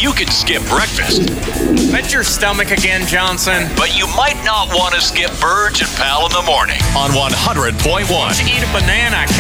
You can skip breakfast, That's your stomach again, Johnson. but you might not want to skip Burge and Pal in the morning on 100.1. Eat a banana.